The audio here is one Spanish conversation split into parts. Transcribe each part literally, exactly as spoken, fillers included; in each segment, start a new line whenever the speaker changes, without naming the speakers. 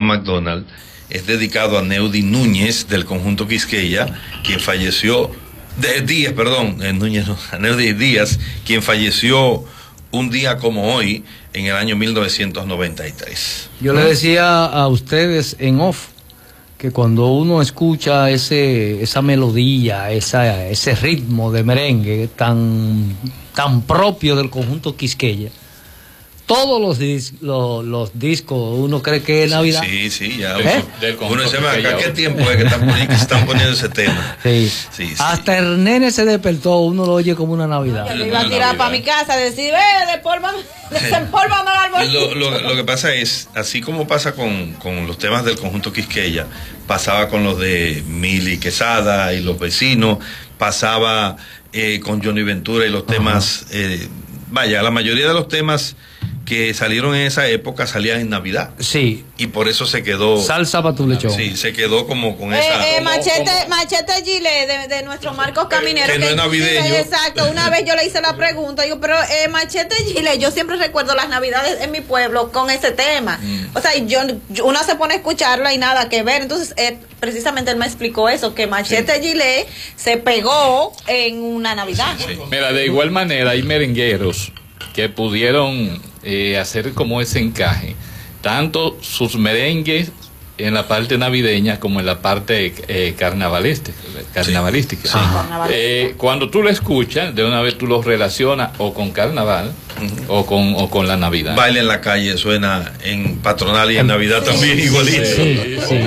McDonald es dedicado a Neudi Núñez del conjunto Quisqueya, quien falleció, de Díaz, perdón, eh, Núñez no, a Neudi Díaz, quien falleció un día como hoy en el año mil novecientos noventa y tres.
Yo le decía a ustedes en off que cuando uno escucha ese esa melodía, esa, ese ritmo de merengue tan, tan propio del conjunto Quisqueya, todos los, dis, los, los discos, uno cree que es Navidad.
Sí, sí, ya.
¿Eh?
Uno se ve acá, ¿qué tiempo es que están poniendo, que están poniendo ese tema?
Sí.
Sí, sí.
Hasta el nene se despertó, uno lo oye como una Navidad.
Yo le iba a tirar para mi casa, decir, ve, despólvame, desempólvame el árbol.
Lo, lo, lo que pasa es, así como pasa con, con los temas del conjunto Quisqueya, pasaba con los de Mili Quesada y los vecinos, pasaba eh, con Johnny Ventura y los uh-huh. temas, eh, vaya, la mayoría de los temas que salieron en esa época salían en Navidad.
Sí.
Y por eso se quedó...
Salsa para tu lechón.
Sí, se quedó como con
eh,
esa...
Eh,
como,
machete,
como,
machete Gilet de, de nuestro Marcos Caminero.
Que, que no es navideño.
Sí, exacto. Una vez yo le hice la pregunta, digo, pero eh, Machete Gilet, yo siempre recuerdo las Navidades en mi pueblo con ese tema. Mm. O sea, yo, yo uno se pone a escucharla y nada que ver. Entonces, eh, precisamente él me explicó eso, que Machete sí. Gilet se pegó en una Navidad.
Sí, sí. Mira, de igual manera hay merengueros que pudieron eh, hacer como ese encaje, tanto sus merengues en la parte navideña como en la parte eh, carnavalística. carnavalística.
Sí. Ah.
Eh, cuando tú lo escuchas, de una vez tú lo relacionas o con carnaval uh-huh. o, con, o con la Navidad.
Baile en la calle suena en patronal y en Navidad sí. también igualito. Sí, sí, sí.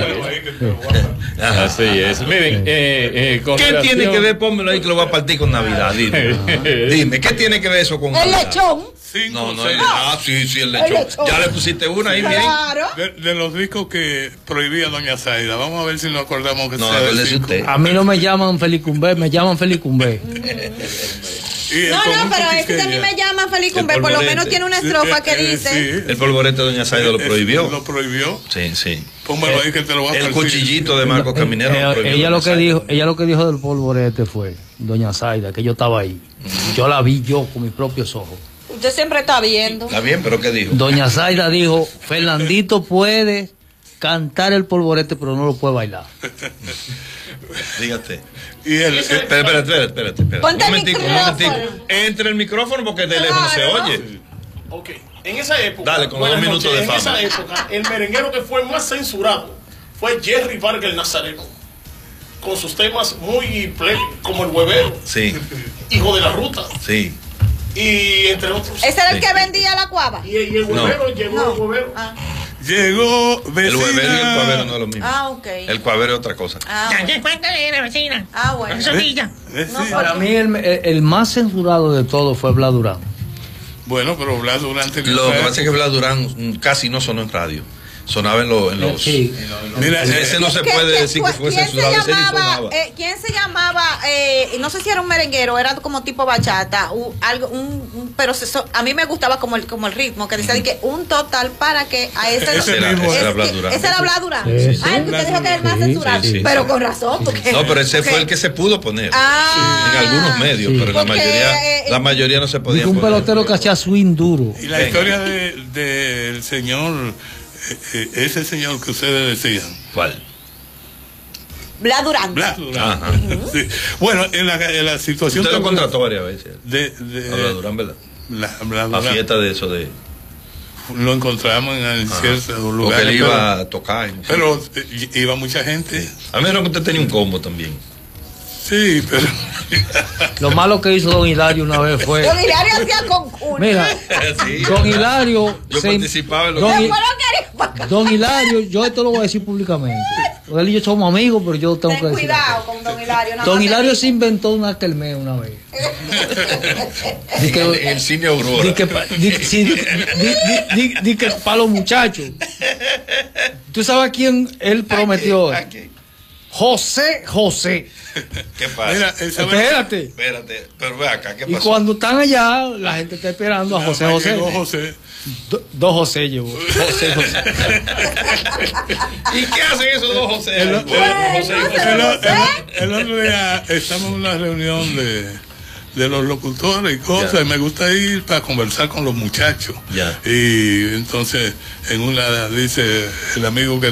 Así es. Miren, eh, eh, con
¿qué relación... tiene que ver? Pónmelo ahí que lo va a partir con Navidad. Dime, Dime ¿qué tiene que ver eso con
el
Navidad?
lechón?
No, no, no. Ah, sí, sí, el lechón. el lechón. Ya le pusiste una ahí
claro.
bien.
De, de los discos que prohibía doña Zaida, vamos a ver si nos acordamos que
no,
sea
el usted.
A mí no me llaman Felicumbé, me llaman Felicumbé.
No, no, pero ese también me llama Felicumbé, por lo menos tiene una estrofa que dice.
Sí. El polvorete de doña Zaida lo prohibió.
¿Lo prohibió?
Sí, sí.
Póngalo ahí que te lo voy a
El
partir.
Cuchillito de Marcos Caminero
ella,
lo prohibió.
Ella lo que dijo, ella lo que dijo del polvorete fue, doña Zaida, que yo estaba ahí. Mm. Yo la vi yo con mis propios ojos.
Usted siempre está viendo.
Está bien, pero ¿qué dijo?
Doña Zaida dijo, Fernandito puede cantar el polvorete, pero no lo puede bailar.
Dígate.
Y el,
espérate, espérate, espérate, espérate, espérate.
Ponte
un momentico,
el
un momentico. Entre el micrófono porque el teléfono
claro.
se oye.
Ok, en esa época.
Dale, con dos minutos
noches,
de fama.
En esa época, el merenguero que fue más censurado fue Jerry Vargas el Nazareno, con sus temas muy play, como el huevero.
Sí.
Hijo de la ruta.
Sí.
Y entre otros.
¿Ese era el
sí.
que vendía la cuava?
Y, y el huevero,
no.
llegó
no.
el huevero.
Ah.
Llegó vecina.
El huevero y el cuavero no es lo mismo.
Ah, ok.
El cuavero es otra cosa.
Ah,
bueno. Cuéntale, la vecina.
Ah, bueno.
Sotilla.
¿Eh?
No,
para mí el, el más censurado de todo fue Blas Durán.
Bueno, pero Blas Durán tenía...
Lo que pasa es que Blas Durán casi no sonó en radio. Sonaba en, lo, en los...
Sí.
Mira,
ese no se
¿Qué,
puede
qué,
decir que fue
¿quién
censurado.
Se
Ese ni
llamaba,
sonaba.
eh, ¿Quién se llamaba? Eh, no sé si era un merenguero, era como tipo bachata, un, algo, un, un, pero se, so, a mí me gustaba como el, como el ritmo, que decía uh-huh. que un total para que a ese...
Ese
era,
mismo
ese
es
era Blas
que,
Durán.
ese era Blas Durán.
Sí, sí.
Ah, el que usted dijo que es el más
sí,
censurado.
sí, sí,
pero
sí.
con razón, porque...
No, pero ese
porque,
fue el que se pudo poner.
Ah,
en algunos medios,
sí.
pero la
Porque,
mayoría,
eh,
la mayoría no se podía
Dijo un
poner.
pelotero que hacía swing duro.
Y la
Venga.
historia del de, de señor, eh, eh, ese señor que ustedes decían.
¿Cuál?
Blas Durán.
Blas Durán.
Ajá.
Sí. Bueno, en la, en la situación...
Usted lo contrató varias veces.
De, de,
A Blas Durán, ¿verdad?
La, Blas
La
Durán.
fiesta de eso de...
Lo encontramos en ciertos lugares.
Porque él iba
pero,
a tocar. No sé.
pero eh, iba mucha gente.
Sí. A mí me dijeron que usted tenía un combo también.
Sí, pero...
Lo malo que hizo don Hilario una vez fue...
Don Hilario hacía concurso.
Mira,
Sí.
don Hilario...
Yo
se-
participaba en lo
don,
que...
Hi- don Hilario, yo esto lo voy a decir públicamente. Él y yo somos amigos, pero yo tengo
Ten
que decir.
cuidado con Don Hilario. no
Don
te
Hilario
digas.
se inventó una kermés una vez. Di que-
En el cine Aurora.
Di que, pa- di, sí, di, di- di- di que para los muchachos. ¿Tú sabes a quién él prometió?
¿A qué?
José José.
¿Qué pasa?
Mira, él sabe-
Espérate.
Espérate, pero ve acá, ¿qué
Y
pasó?
cuando están allá, la gente está esperando a José
Ahí
José.
llegó José.
Do- dos José llevó. José José.
¿Y qué hacen esos dos José?
El, el-
José y José.
el- el- el otro día estamos en una reunión de, de los locutores y cosas,
Ya.
y me gusta ir para conversar con los muchachos.
Ya.
Y entonces en una dice el amigo que